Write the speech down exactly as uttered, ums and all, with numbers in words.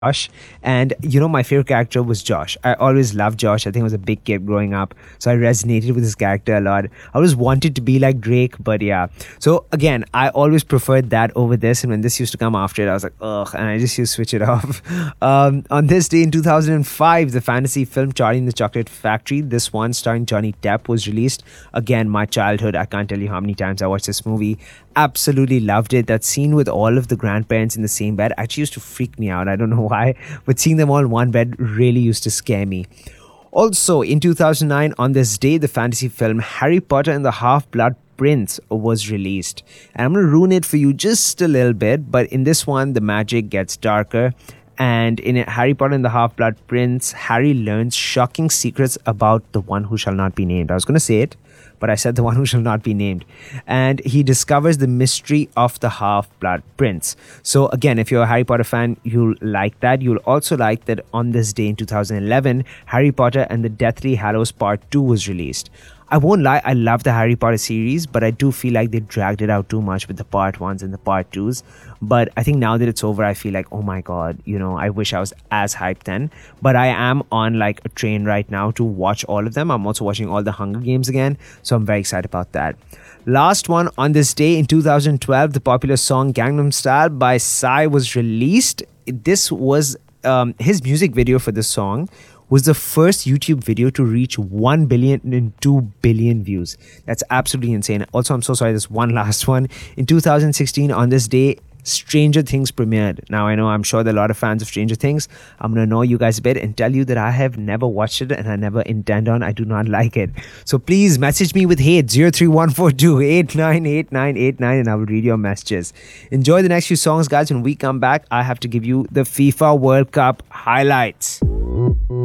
Josh. And you know, my favorite character was Josh. I always loved Josh. I think I was a big kid growing up. So I resonated with his character a lot. I always wanted to be like Drake, but yeah. So again, I always preferred that over this. And when this used to come after it, I was like, ugh, and I just used to switch it off. Um, on this day in two thousand five, the fantasy film Charlie and the Chocolate Factory, this one starring Johnny Depp, was released. Again, my childhood. I can't tell you how many times I watched this movie. Absolutely loved it. That scene with all of the grandparents in the same bed actually used to freak me out. I don't know why, but seeing them all in one bed really used to scare me. Also, in two thousand nine, on this day, the fantasy film Harry Potter and the Half-Blood Prince was released. And I'm going to ruin it for you just a little bit, but in this one, the magic gets darker. And in Harry Potter and the Half-Blood Prince, Harry learns shocking secrets about the one who shall not be named. I was going to say it, but I said the one who shall not be named. And he discovers the mystery of the Half-Blood Prince. So again, if you're a Harry Potter fan, you'll like that. You'll also like that on this day in two thousand eleven, Harry Potter and the Deathly Hallows Part two was released. I won't lie, I love the Harry Potter series, but I do feel like they dragged it out too much with the part ones and the part twos. But I think now that it's over, I feel like, oh my god, you know, I wish I was as hyped then. But I am on like a train right now to watch all of them. I'm also watching all the Hunger Games again, so I'm very excited about that. Last one, on this day in two thousand twelve, the popular song Gangnam Style by Psy was released. This was um, his music video for this song was the first YouTube video to reach one billion and two billion views. That's absolutely insane. Also, I'm so sorry, there's one last one. In two thousand sixteen, on this day, Stranger Things premiered. Now, I know I'm sure there are a lot of fans of Stranger Things. I'm going to annoy you guys a bit and tell you that I have never watched it and I never intend on. I do not like it. So please message me with hate zero three one four two eight nine eight nine eight nine and I will read your messages. Enjoy the next few songs, guys. When we come back, I have to give you the FIFA World Cup highlights.